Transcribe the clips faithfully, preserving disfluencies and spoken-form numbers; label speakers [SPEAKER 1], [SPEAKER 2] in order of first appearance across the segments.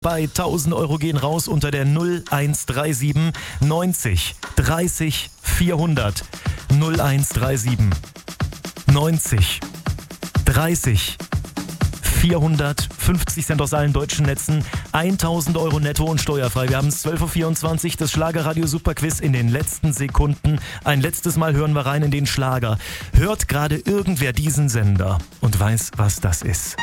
[SPEAKER 1] Bei tausend Euro gehen raus unter der null eins drei sieben neunzig dreißig vierhundert. null eins drei sieben neunzig dreißig vierhundert. fünfzig Cent aus allen deutschen Netzen. tausend Euro netto und steuerfrei. Wir haben es zwölf Uhr vierundzwanzig, das Schlagerradio Superquiz in den letzten Sekunden. Ein letztes Mal hören wir rein in den Schlager. Hört gerade irgendwer diesen Sender und weiß, was das ist?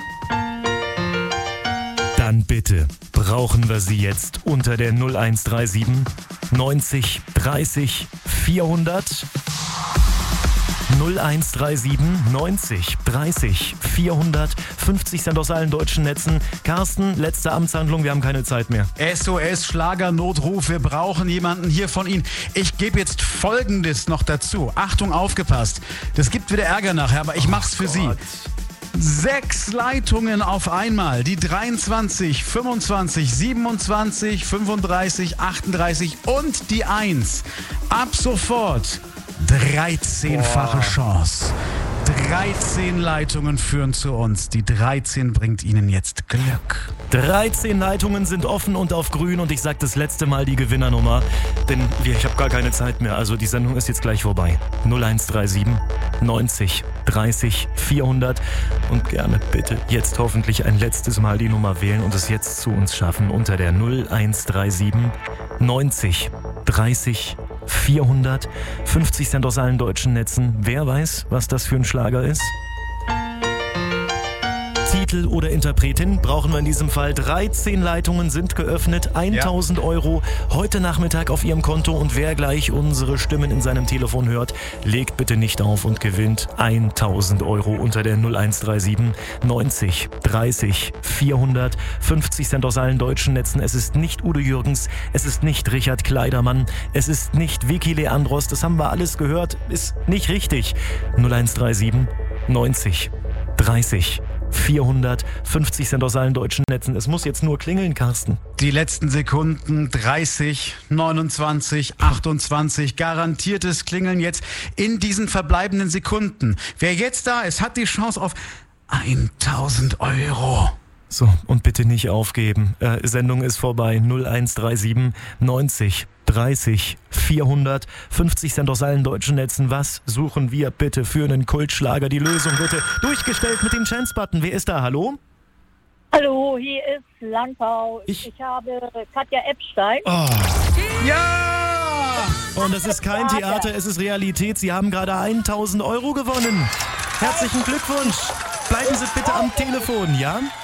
[SPEAKER 1] Dann bitte brauchen wir sie jetzt unter der null eins drei sieben neunzig dreißig vierhundert. null eins drei sieben neunzig dreißig vierhundert. fünfzig Cent aus allen deutschen Netzen. Carsten, letzte Amtshandlung, wir haben keine Zeit mehr.
[SPEAKER 2] S O S, Schlagernotruf, wir brauchen jemanden hier von Ihnen. Ich gebe jetzt Folgendes noch dazu. Achtung, aufgepasst. Das gibt wieder Ärger nachher, aber ich mach's für Sie. Sechs Leitungen auf einmal. Die dreiundzwanzig, fünfundzwanzig, siebenundzwanzig, fünfunddreißig, achtunddreißig und die eins. Ab sofort dreizehnfache Chance. dreizehn Leitungen führen zu uns. Die dreizehn bringt Ihnen jetzt Glück.
[SPEAKER 1] dreizehn Leitungen sind offen und auf grün und ich sag das letzte Mal die Gewinnernummer, denn wir, ich habe gar keine Zeit mehr. Also die Sendung ist jetzt gleich vorbei. null eins drei sieben neunzig dreißig vierhundert und gerne bitte jetzt hoffentlich ein letztes Mal die Nummer wählen und es jetzt zu uns schaffen unter der null eins drei sieben neunzig dreißig vierhundert. fünfzig Cent aus allen deutschen Netzen. Wer weiß, was das für ein Schlager ist? Titel oder Interpretin brauchen wir in diesem Fall. dreizehn Leitungen sind geöffnet, tausend ja. Euro heute Nachmittag auf Ihrem Konto und wer gleich unsere Stimmen in seinem Telefon hört, legt bitte nicht auf und gewinnt tausend Euro unter der null eins drei sieben neunzig dreißig vierhundert. fünfzig Cent aus allen deutschen Netzen. Es ist nicht Udo Jürgens, es ist nicht Richard Kleidermann, es ist nicht Vicky Leandros, das haben wir alles gehört, ist nicht richtig. null eins drei sieben neunzig dreißig vierhundert. fünfzig Cent aus allen deutschen Netzen. Es muss jetzt nur klingeln, Carsten.
[SPEAKER 2] Die letzten Sekunden, dreißig, neunundzwanzig, achtundzwanzig. Garantiertes Klingeln jetzt in diesen verbleibenden Sekunden. Wer jetzt da ist, hat die Chance auf tausend Euro.
[SPEAKER 1] So, und bitte nicht aufgeben. Äh, Sendung ist vorbei. null eins drei sieben neunzig dreißig vierhundert. fünfzig Cent aus allen deutschen Netzen. Was suchen wir bitte für einen Kultschlager? Die Lösung bitte durchgestellt mit dem Chance-Button. Wer ist da? Hallo?
[SPEAKER 3] Hallo, hier ist Landau. Ich, ich habe Katja Epstein.
[SPEAKER 1] Oh.
[SPEAKER 2] Ja!
[SPEAKER 1] Und das ist kein Theater, es ist Realität. Sie haben gerade tausend Euro gewonnen. Herzlichen Glückwunsch. Bleiben Sie bitte am Telefon, ja?